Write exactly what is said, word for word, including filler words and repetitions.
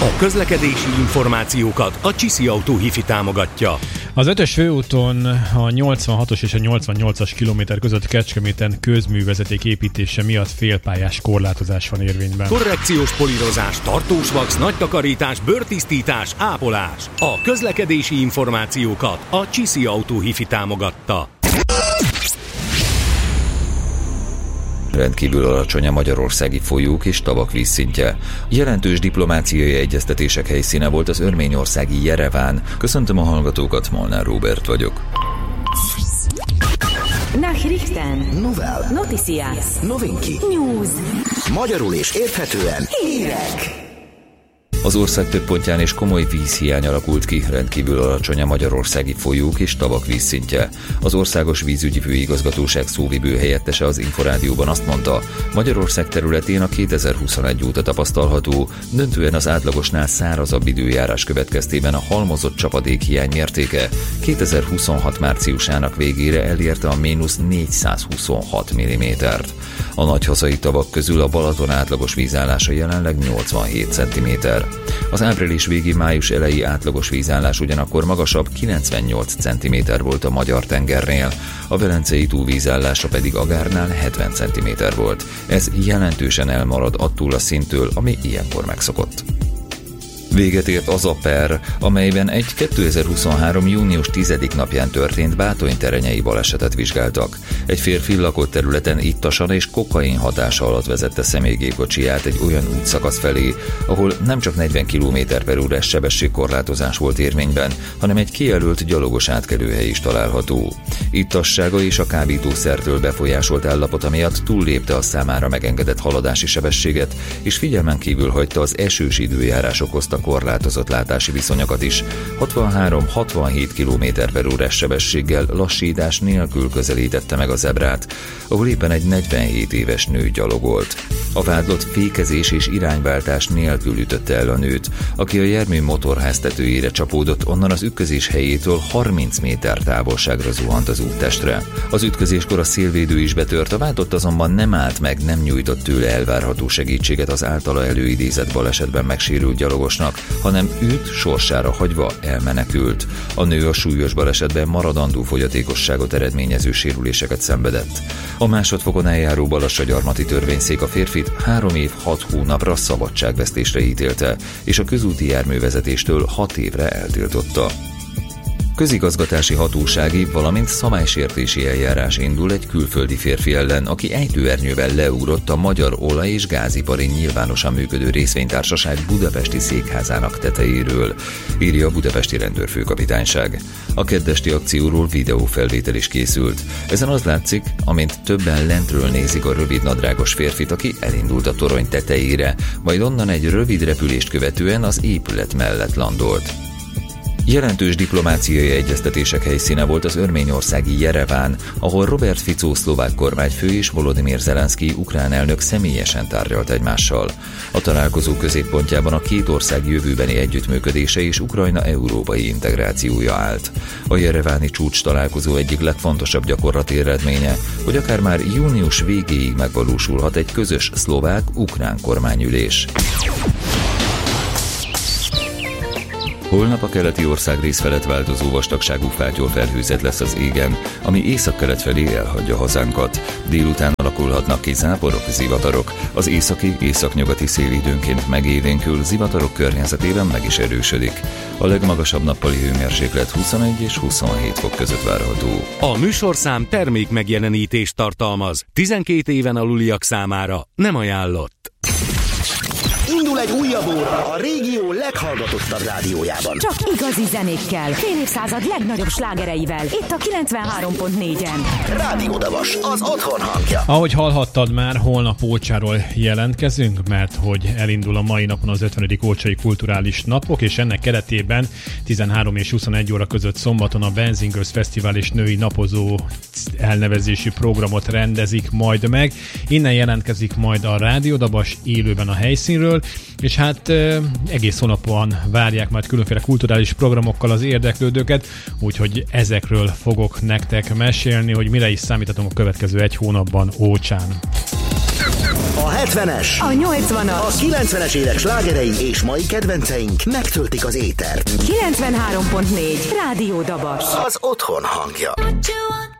A közlekedési információkat a Csiszi Autó Hifi támogatja. Az ötös főúton a nyolcvanhatos és a nyolcvannyolcas kilométer között Kecskeméten közművezeték építése miatt félpályás korlátozás van érvényben. Korrekciós polírozás, tartós vax, nagy takarítás, bőrtisztítás, ápolás. A közlekedési információkat a Csiszi Autó Hifi támogatta. Rendkívül alacsony a magyarországi folyók és tavak vízszintje. Jelentős diplomáciai egyeztetések helyszíne volt az örményországi Jereván. Köszöntöm a hallgatókat, Molnár Róbert vagyok. Nachrichten. Novel. Noticias. Novinki. News. Magyarul és érthetően Hírek. Az ország több pontján is komoly vízhiány alakult ki, rendkívül alacsony a magyarországi folyók és tavak vízszintje. Az Országos Vízügyi Főigazgatóság szóvivő helyettese az Inforádióban azt mondta, Magyarország területén a kétezer-huszonegy óta tapasztalható, döntően az átlagosnál szárazabb időjárás következtében a halmozott csapadékhiány mértéke kétezer-huszonhat márciusának végére elérte a mínusz négyszázhuszonhat millimétert. A nagy hazai tavak közül a Balaton átlagos vízállása jelenleg nyolcvanhét centiméter. Az április végi május eleji átlagos vízállás ugyanakkor magasabb, kilencvennyolc centiméter volt a Magyar-tengernél, a Velencei tó vízállása pedig Agárnál hetven centiméter volt. Ez jelentősen elmarad attól a szinttől, ami ilyenkor megszokott. Véget ért az a per, amelyben egy kétezer-huszonhárom. június tizedike napján történt Bátony-terenyei balesetet vizsgáltak. Egy férfi lakott területen ittasan és kokain hatása alatt vezette személygépkocsiját egy olyan útszakasz felé, ahol nem csak negyven kilométer per órás sebességkorlátozás volt érvényben, hanem egy kijelölt gyalogos átkelőhely is található. Ittassága és a kábítószertől befolyásolt állapota miatt túllépte a számára megengedett haladási sebességet, és figyelmen kívül hagyta az esős időjárás okozta korlátozott látási viszonyokat is. hatvanhárom-hatvanhét kilométer per órás sebességgel lassítás nélkül közelítette meg a zebrát, ahol éppen egy negyvenhét éves nő gyalogolt. A vádlott fékezés és irányváltás nélkül ütötte el a nőt, aki a jármű motorház tetőjére csapódott, onnan az ütközés helyétől harminc méter távolságra zuhant az úttestre. Az ütközéskor a szélvédő is betört, a vádlott azonban nem állt meg, nem nyújtott tőle elvárható segítséget az általa előidézett balesetben megsérült gyalogosnak, hanem őt sorsára hagyva elmenekült. A nő a súlyos balesetben maradandó fogyatékosságot eredményező sérüléseket szenvedett. A másodfokon eljáró Balassagyarmati törvényszék a férfit három év hat hónapra szabadságvesztésre ítélte, és a közúti járművezetéstől hat évre eltiltotta. Közigazgatási hatósági, valamint szabálysértési eljárás indul egy külföldi férfi ellen, aki ejtőernyővel leugrott a Magyar Olaj- és Gázipari nyilvánosan működő részvénytársaság budapesti székházának tetejéről, írja a budapesti rendőrfőkapitányság. A keddesti akcióról videófelvétel is készült. Ezen az látszik, amint többen lentről nézik a rövidnadrágos férfit, aki elindult a torony tetejére, majd onnan egy rövid repülést követően az épület mellett landolt. Jelentős diplomáciai egyeztetések helyszíne volt az örményországi Jereván, ahol Robert Fico szlovák kormányfő és Volodymyr Zelenszky ukrán elnök személyesen tárgyalt egymással. A találkozó középpontjában a két ország jövőbeni együttműködése és Ukrajna európai integrációja állt. A jereváni csúcs találkozó egyik legfontosabb gyakorlati eredménye, hogy akár már június végéig megvalósulhat egy közös szlovák-ukrán kormányülés. Holnap a keleti országrész felett változó vastagságú fátyolfelhőzet lesz az égen, ami északkelet felé elhagyja hazánkat. Délután alakulhatnak ki záporok, zivatarok. Az északi, északnyugati szél időnként megélénkül, zivatarok környezetében meg is erősödik. A legmagasabb nappali hőmérséklet huszonegy és huszonhét fok között várható. A műsorszám termék megjelenítést tartalmaz. tizenkét éven aluliak számára nem ajánlott. Indul egy újabb óra a régió leghallgatottabb rádiójában. Csak igazi zenékkel, fél évszázad legnagyobb slágereivel. Itt a kilencvenhárom pont négyen. Rádió Davas, az otthon hangja. Ahogy hallhattad már, holnap Ócsáról jelentkezünk, mert hogy elindul a mai napon az ötvenedik Ócsai Kulturális Napok, és ennek keretében tizenhárom és huszonegy óra között szombaton a Benzingers Fesztivál és Női Napozó elnevezésű programot rendezik majd meg. Innen jelentkezik majd a Rádió Dabas élőben a helyszínről, és hát e, egész hónapban várják majd különféle kulturális programokkal az érdeklődőket, úgyhogy ezekről fogok nektek mesélni, hogy mire is számíthatunk a következő egy hónapban Ócsán. A hetvenes, a nyolcvanas, a kilencvenes évek slágerei és mai kedvenceink megtöltik az étert. kilencvenhárom pont négy Rádió Dabas. Az otthon hangja.